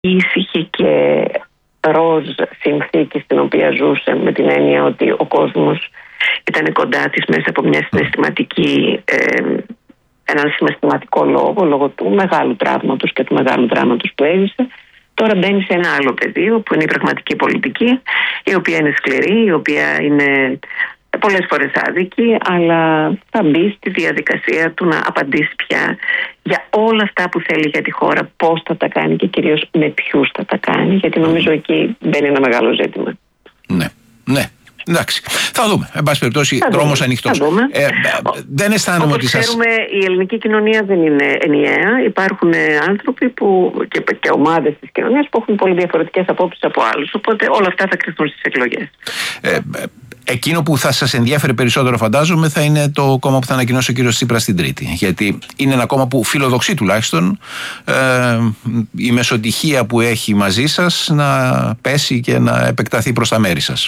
ήσυχη και ροζ συνθήκη στην οποία ζούσε, με την έννοια ότι ο κόσμος ήταν κοντά της μέσα από μια έναν συναισθηματικό λόγο του μεγάλου τραύματος και του μεγάλου δράματος που έζησε. Τώρα μπαίνει σε ένα άλλο πεδίο που είναι η πραγματική πολιτική, η οποία είναι σκληρή, η οποία είναι πολλές φορές άδικη, αλλά θα μπει στη διαδικασία του να απαντήσει πια για όλα αυτά που θέλει για τη χώρα, πώς θα τα κάνει και κυρίως με ποιους θα τα κάνει, γιατί νομίζω εκεί μπαίνει ένα μεγάλο ζήτημα. Ναι. Εντάξει, θα δούμε. Εν πάση περιπτώσει, δρόμος ανοιχτός. Δεν αισθάνομαι ότι σας... Ξέρουμε, η ελληνική κοινωνία δεν είναι ενιαία. Υπάρχουν άνθρωποι και ομάδες της κοινωνίας που έχουν πολύ διαφορετικές απόψεις από άλλους. Οπότε όλα αυτά θα κρυφθούν στις εκλογές. Εκείνο που θα σας ενδιαφέρει περισσότερο, φαντάζομαι, θα είναι το κόμμα που θα ανακοινώσει ο κύριος Τσίπρας στην Τρίτη. Γιατί είναι ένα κόμμα που φιλοδοξεί τουλάχιστον η μεσοτυχία που έχει μαζί σας να πέσει και να επεκταθεί προς τα μέρη σας.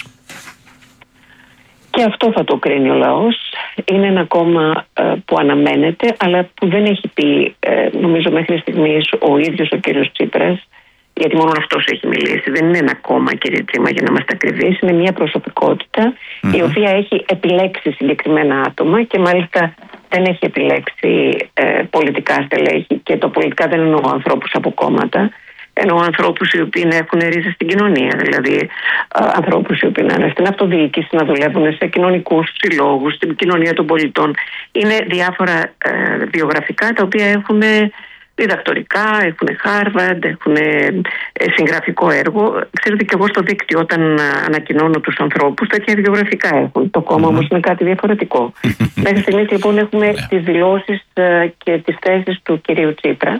Και αυτό θα το κρίνει ο λαός. Είναι ένα κόμμα που αναμένεται, αλλά που δεν έχει πει, νομίζω μέχρι στιγμής, ο ίδιος ο κύριος Τσίπρας, γιατί μόνο αυτός έχει μιλήσει. Δεν είναι ένα κόμμα, κύριε Τσίμα, για να είμαστε ακριβείς. Είναι μια προσωπικότητα η οποία έχει επιλέξει συγκεκριμένα άτομα και μάλιστα δεν έχει επιλέξει πολιτικά στελέχη. Και το πολιτικά δεν εννοώ ανθρώπους από κόμματα. Εννοώ ανθρώπους οι οποίοι έχουν ρίζες στην κοινωνία. Δηλαδή ανθρώπους οι οποίοι να είναι στην αυτοδιοίκηση, να δουλεύουν σε κοινωνικούς συλλόγους, στην κοινωνία των πολιτών. Είναι διάφορα βιογραφικά τα οποία έχουν διδακτορικά, έχουν Harvard, έχουν συγγραφικό έργο. Ξέρετε, και εγώ στο δίκτυο όταν ανακοινώνω τους ανθρώπους, τέτοια βιογραφικά έχουν. Το κόμμα όμως είναι κάτι διαφορετικό. Μέχρι στιγμής λοιπόν έχουμε τις δηλώσεις και τις θέσεις του κυρίου Τσίπρα.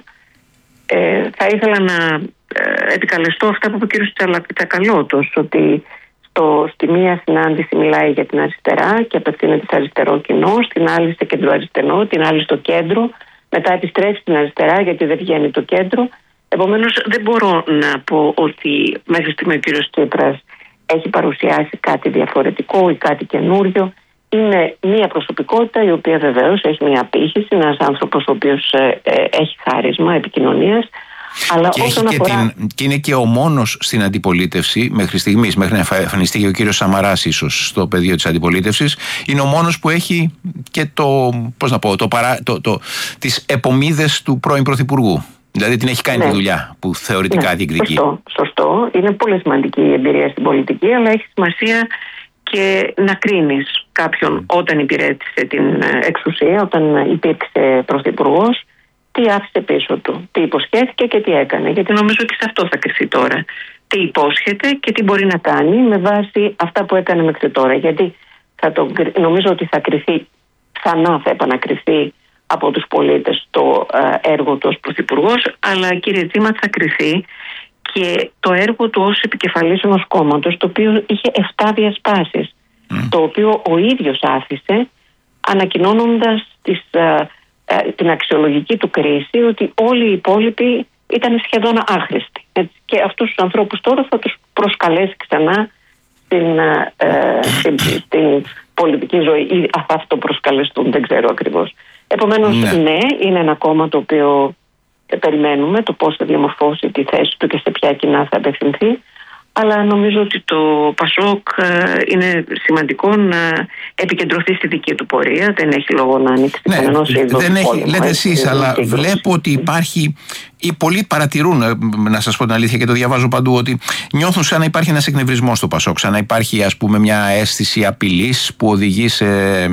Θα ήθελα να επικαλεστώ αυτά που είπε ο κύριος Τσακαλώτος, ότι στη μία συνάντηση μιλάει για την αριστερά και απευθύνεται σε αριστερό κοινό, στην άλλη σε κεντροαριστερό, την άλλη στο κέντρο, μετά επιστρέφει στην αριστερά γιατί δεν βγαίνει το κέντρο. Επομένως δεν μπορώ να πω ότι μέχρι στιγμή ο κύριος Τσίπρας έχει παρουσιάσει κάτι διαφορετικό ή κάτι καινούριο. Είναι μια προσωπικότητα η οποία βεβαίως έχει μια απήχηση, ένας άνθρωπος ο οποίος έχει χάρισμα επικοινωνίας. Αλλά και είναι και ο μόνος στην αντιπολίτευση μέχρι στιγμής, μέχρι να εμφανιστεί και ο κύριος Σαμαράς ίσως στο πεδίο της αντιπολίτευσης, είναι ο μόνος που έχει και τις επομίδες του πρώην Πρωθυπουργού. Δηλαδή την έχει κάνει τη δουλειά που θεωρητικά διεκδικεί. Σωστό. Είναι πολύ σημαντική η εμπειρία στην πολιτική, αλλά έχει σημασία και να κρίνεις κάποιον όταν υπηρέτησε την εξουσία, όταν υπήρξε πρωθυπουργός, τι άφησε πίσω του, τι υποσχέθηκε και τι έκανε. Γιατί νομίζω ότι σε αυτό θα κρυφτεί τώρα. Τι υπόσχεται και τι μπορεί να κάνει με βάση αυτά που έκανε μέχρι τώρα. Γιατί νομίζω ότι θα κρυφτεί, θα επανακρυφθεί από τους πολίτες το έργο του ως πρωθυπουργός, αλλά κύριε Τσίμα θα κρυφτεί και το έργο του ως επικεφαλής ενός κόμματος, το οποίο είχε 7 διασπάσεις, το οποίο ο ίδιος άφησε ανακοινώνοντας την αξιολογική του κρίση ότι όλοι οι υπόλοιποι ήταν σχεδόν άχρηστοι. Έτσι. Και αυτούς τους ανθρώπους τώρα θα τους προσκαλέσει ξανά στην πολιτική ζωή ή θα αυτοπροσκαλεστούν, δεν ξέρω ακριβώς. Επομένως, ναι, είναι ένα κόμμα το οποίο περιμένουμε το πώς θα διαμορφώσει τη θέση του και σε ποια κοινά θα απευθυνθεί. Αλλά νομίζω ότι το ΠΑΣΟΚ είναι σημαντικό να επικεντρωθεί στη δική του πορεία. Δεν έχει λόγο να ανοίξει κανένας είδος. Δεν έχει, λέτε εσείς, αλλά βλέπω ότι υπάρχει. Ή πολλοί παρατηρούν, να σας πω την αλήθεια και το διαβάζω παντού, ότι νιώθουν σαν να υπάρχει ένας εκνευρισμός στο ΠΑΣΟΚ, σαν να υπάρχει ας πούμε μια αίσθηση απειλής που οδηγεί σε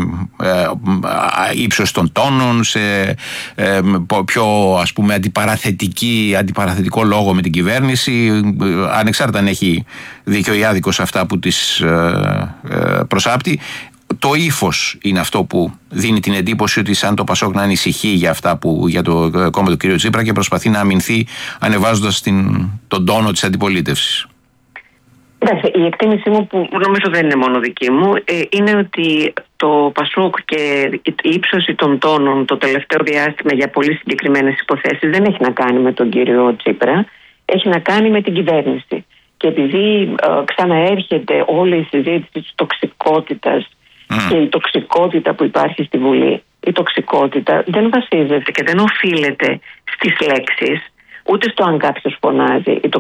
ύψος των τόνων, σε πιο ας πούμε αντιπαραθετικό λόγο με την κυβέρνηση, ανεξάρτητα αν έχει δίκιο ή άδικο σε αυτά που τις προσάπτει. Το ύφος είναι αυτό που δίνει την εντύπωση ότι σαν το ΠΑΣΟΚ να ανησυχεί για το κόμμα του κ. Τσίπρα και προσπαθεί να αμυνθεί ανεβάζοντας τον τόνο της αντιπολίτευσης. Η εκτίμησή μου, που νομίζω δεν είναι μόνο δική μου, είναι ότι το ΠΑΣΟΚ και η ύψωση των τόνων το τελευταίο διάστημα για πολύ συγκεκριμένες υποθέσεις δεν έχει να κάνει με τον κύριο Τσίπρα, έχει να κάνει με την κυβέρνηση. Και επειδή ξαναέρχεται όλη η συζήτηση της τοξικότητας και η τοξικότητα που υπάρχει στη Βουλή, η τοξικότητα δεν βασίζεται και δεν οφείλεται στις λέξεις, ούτε στο αν κάποιος φωνάζει ή το